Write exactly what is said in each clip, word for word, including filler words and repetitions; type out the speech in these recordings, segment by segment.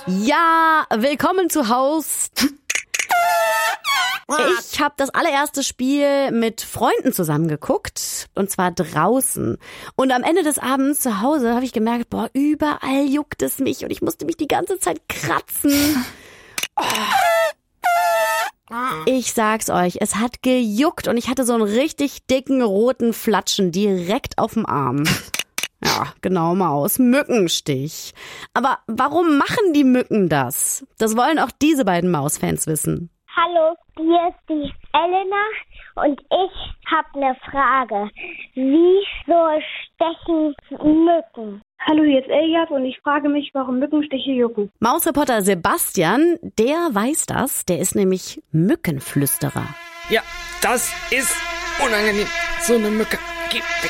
Ja, willkommen zu Haus. Ich habe das allererste Spiel mit Freunden zusammen geguckt, und zwar draußen. Und am Ende des Abends zu Hause habe ich gemerkt, boah, überall juckt es mich und ich musste mich die ganze Zeit kratzen. Oh. Ich sag's euch, es hat gejuckt und ich hatte so einen richtig dicken roten Flatschen direkt auf dem Arm. Ja, genau, Maus. Mückenstich. Aber warum machen die Mücken das? Das wollen auch diese beiden Mausfans wissen. Hallo, hier ist die Elena und ich habe eine Frage. Wieso stechen Mücken? Hallo, hier ist Elias und ich frage mich, warum Mückenstiche jucken. Mausreporter Sebastian, der weiß das. Der ist nämlich Mückenflüsterer. Ja, das ist unangenehm. So eine Mücke. Geh weg.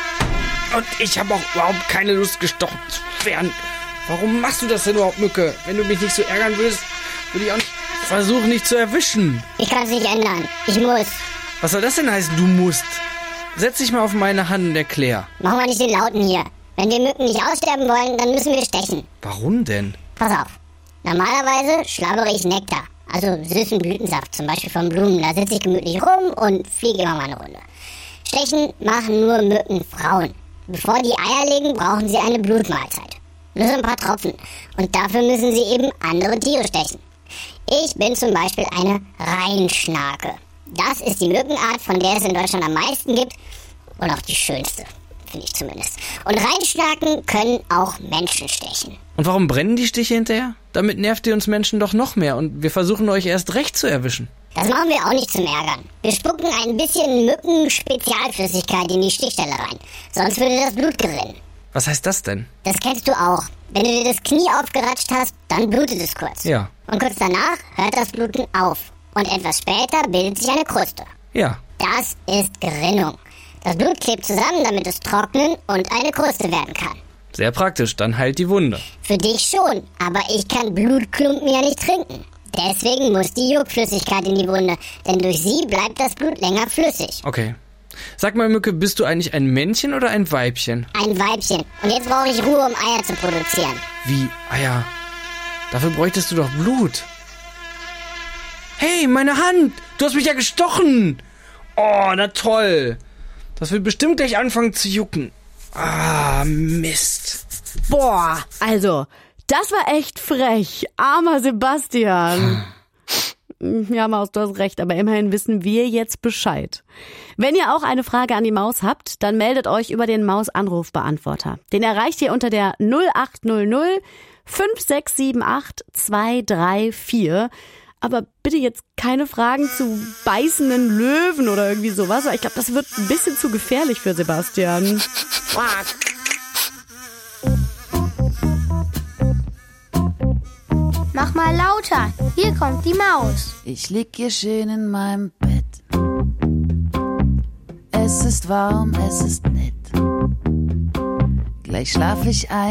Und ich habe auch überhaupt keine Lust, gestochen zu werden. Warum machst du das denn überhaupt, Mücke? Wenn du mich nicht so ärgern willst, würde ich auch nicht versuchen, dich zu erwischen. Ich kann es nicht ändern. Ich muss. Was soll das denn heißen, du musst? Setz dich mal auf meine Hand und erklär. Machen wir nicht den Lauten hier. Wenn wir Mücken nicht aussterben wollen, dann müssen wir stechen. Warum denn? Pass auf. Normalerweise schlabbere ich Nektar. Also süßen Blütensaft, zum Beispiel von Blumen. Da sitze ich gemütlich rum und fliege immer mal eine Runde. Stechen machen nur Mückenfrauen. Bevor die Eier legen, brauchen sie eine Blutmahlzeit. Nur so ein paar Tropfen. Und dafür müssen sie eben andere Tiere stechen. Ich bin zum Beispiel eine Rheinschnake. Das ist die Mückenart, von der es in Deutschland am meisten gibt. Und auch die schönste, finde ich zumindest. Und Rheinschnaken können auch Menschen stechen. Und warum brennen die Stiche hinterher? Damit nervt ihr uns Menschen doch noch mehr und wir versuchen euch erst recht zu erwischen. Das machen wir auch nicht zum Ärgern. Wir spucken ein bisschen Mücken-Spezialflüssigkeit in die Stichstelle rein. Sonst würde das Blut gerinnen. Was heißt das denn? Das kennst du auch. Wenn du dir das Knie aufgeratscht hast, dann blutet es kurz. Ja. Und kurz danach hört das Bluten auf. Und etwas später bildet sich eine Kruste. Ja. Das ist Gerinnung. Das Blut klebt zusammen, damit es trocknen und eine Kruste werden kann. Sehr praktisch, dann heilt die Wunde. Für dich schon, aber ich kann Blutklumpen ja nicht trinken. Deswegen muss die Juckflüssigkeit in die Wunde, denn durch sie bleibt das Blut länger flüssig. Okay. Sag mal, Mücke, bist du eigentlich ein Männchen oder ein Weibchen? Ein Weibchen. Und jetzt brauche ich Ruhe, um Eier zu produzieren. Wie Eier? Dafür bräuchtest du doch Blut. Hey, meine Hand! Du hast mich ja gestochen! Oh, na toll! Das wird bestimmt gleich anfangen zu jucken. Ah, Mist. Boah, also, das war echt frech. Armer Sebastian. Ja, Maus, du hast recht, aber immerhin wissen wir jetzt Bescheid. Wenn ihr auch eine Frage an die Maus habt, dann meldet euch über den Maus-Anrufbeantworter. Den erreicht ihr unter der null acht null null fünf sechs sieben acht zwei drei vier. Aber bitte jetzt keine Fragen zu beißenden Löwen oder irgendwie sowas. Ich glaube, das wird ein bisschen zu gefährlich für Sebastian. Mach mal lauter. Hier kommt die Maus. Ich lieg hier schön in meinem Bett. Es ist warm, es ist nett. Gleich schlaf ich ein.